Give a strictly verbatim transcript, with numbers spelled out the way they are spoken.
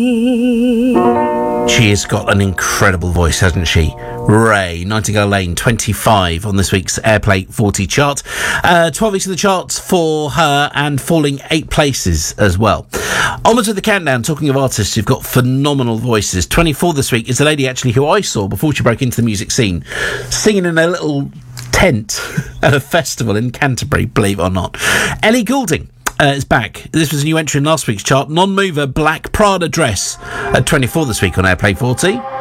She has got an incredible voice, hasn't she? Ray, Nightingale Lane, twenty-five on this week's Airplay forty chart. Uh, twelve weeks of the charts for her and falling eight places as well. Onwards with the countdown, talking of artists who've got phenomenal voices. twenty-four this week is a lady actually who I saw before she broke into the music scene, singing in a little tent at a festival in Canterbury, believe it or not. Ellie Goulding. Uh, is back. This was a new entry in last week's chart. Non-mover Black Prada dress at twenty-four this week on Airplay forty.